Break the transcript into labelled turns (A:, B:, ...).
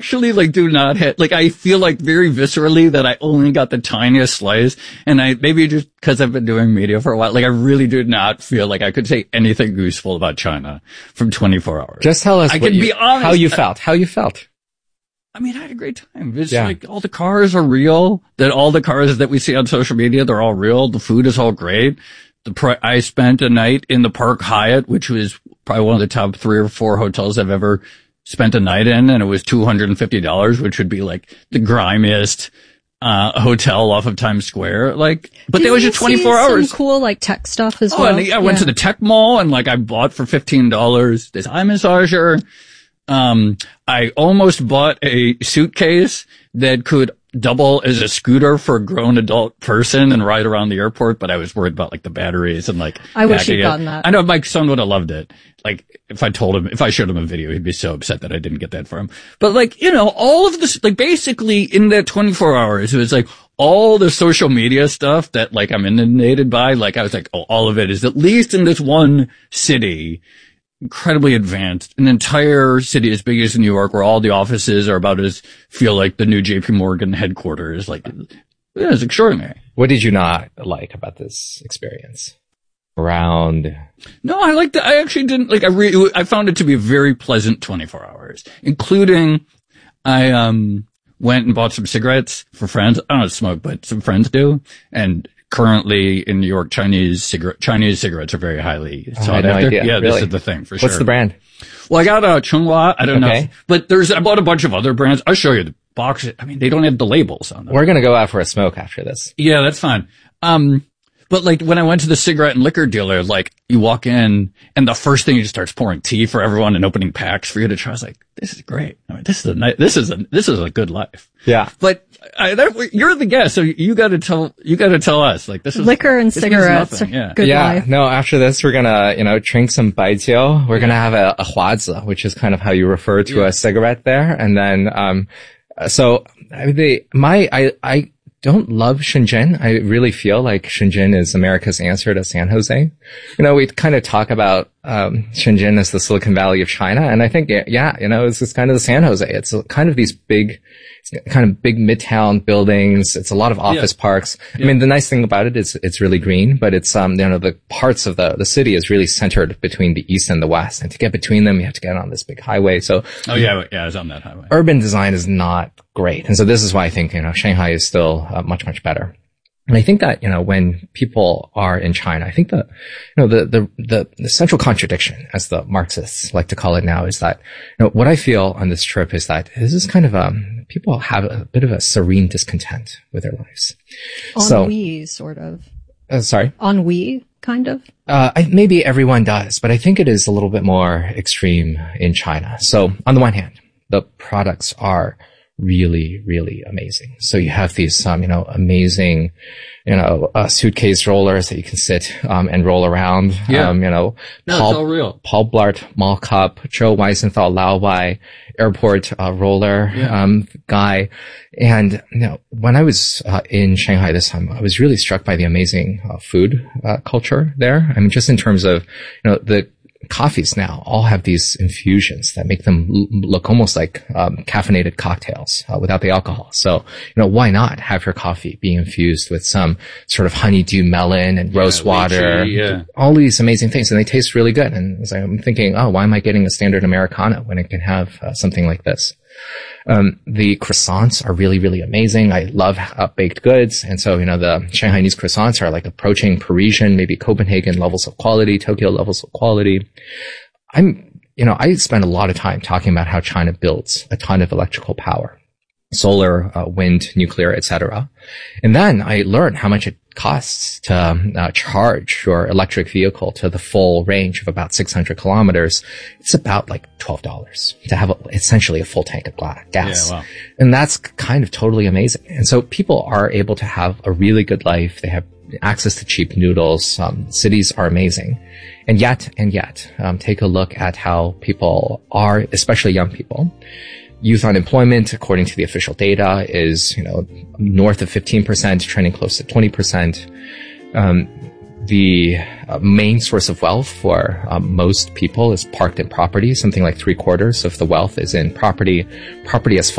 A: actually like do not have, like I feel like very viscerally that I only got the tiniest slice, and maybe just because I've been doing media for a while, like I really do not feel like I could say anything useful about China from 24 hours.
B: Just tell us
A: I can be honest,
B: how you felt.
A: I mean, I had a great time. It's like all the cars are real, that all the cars that we see on social media, they're all real. The food is all great. I spent a night in the Park Hyatt, which was probably one of the top 3 or 4 hotels I've ever spent a night in, and it was $250, which would be like the grimiest hotel off of Times Square. Like, but they was just 24 hours.
C: Some cool like tech stuff as
A: well. Oh, and I went to the tech mall, and like I bought for $15 this eye massager. I almost bought a suitcase that could double as a scooter for a grown adult person and ride around the airport, but I was worried about like the batteries and like
C: I wish you'd gotten that.
A: I know my son would have loved it. Like if I showed him a video, he'd be so upset that I didn't get that for him. But like, you know, all of this, like basically in that 24 hours, it was like all the social media stuff that like I'm inundated by. Like I was like, oh, all of it is at least in this one city, incredibly advanced, an entire city as big as New York, where all the offices are about as feel like the new JP Morgan headquarters. Like, yeah, it's extraordinary.
B: What did you not like about this experience?
A: No, I actually didn't like, I found it to be a very pleasant 24 hours, including I, went and bought some cigarettes for friends. I don't smoke, but some friends do. And currently in New York, Chinese cigarettes are very highly sought
B: after.
A: Idea. Yeah,
B: really?
A: This is the thing for sure.
B: What's the brand?
A: Well, I got Chunghua. I don't know, but I bought a bunch of other brands. I'll show you the box. I mean, they don't have the labels on them.
B: We're gonna go out for a smoke after this.
A: Yeah, that's fine. But like when I went to the cigarette and liquor dealer, like you walk in and the first thing he just starts pouring tea for everyone and opening packs for you to try. I was like, this is great. I mean, this is a good life.
B: Yeah.
A: But you're the guest, so you got to tell us like this is
C: liquor and cigarettes. Good life.
B: No, after this, we're gonna, drink some baijiu. We're gonna have a huazi, which is kind of how you refer to a cigarette there. And then, I don't love Shenzhen. I really feel like Shenzhen is America's answer to San Jose. We kind of talk about Shenzhen as the Silicon Valley of China, and I think it's just kind of the San Jose. It's kind of these big midtown buildings. It's a lot of office parks. Yeah. I mean, the nice thing about it is it's really green, but it's the parts of the city is really centered between the east and the west, and to get between them, you have to get on this big highway. So
A: it's on that highway.
B: Urban design is not great, and so this is why I think Shanghai is still much better. And I think that, when people are in China, I think the central contradiction, as the Marxists like to call it now, is that, what I feel on this trip is that this is kind of, people have a bit of a serene discontent with their lives.
C: Ennui, sort of.
B: Sorry?
C: Ennui, kind of?
B: Maybe everyone does, but I think it is a little bit more extreme in China. So on the one hand, the products are really, really amazing. So you have these, amazing, suitcase rollers that you can sit, and roll around.
A: Yeah. It's all real.
B: Paul Blart Mall Cup, Joe Weisenthal Laowai airport, roller, guy. And, when I was, in Shanghai this time, I was really struck by the amazing, food, culture there. I mean, just in terms of, the coffees now all have these infusions that make them look almost like caffeinated cocktails without the alcohol. So, why not have your coffee being infused with some sort of honeydew melon and rose water, all these amazing things, and they taste really good. And so I'm thinking, why am I getting a standard Americano when it can have something like this? The croissants are really, really amazing. I love baked goods. And so, the Shanghainese croissants are like approaching Parisian, maybe Copenhagen levels of quality, Tokyo levels of quality. I spend a lot of time talking about how China builds a ton of electrical power, solar, wind, nuclear, etc. And then I learned how much it costs to charge your electric vehicle to the full range of about 600 kilometers. It's about like $12 to have essentially a full tank of gas. Yeah, wow. And that's kind of totally amazing. And so people are able to have a really good life. They have access to cheap noodles. Cities are amazing. And yet, take a look at how people are, especially young people. Youth unemployment, according to the official data, is, north of 15%, trending close to 20%. The main source of wealth for most people is parked in property. Something like 3/4 of the wealth is in property. Property has